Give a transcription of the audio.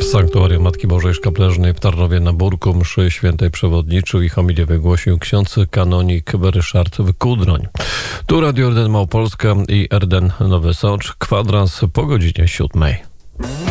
Sanktuarium Matki Bożej Szkapleżnej w Tarnowie na Burku mszy świętej przewodniczył i homilię wygłosił ksiądz kanonik Ryszard Kudroń. Tu Radio RDN Małopolska i RDN Nowy Sącz. Kwadrans po godzinie 7.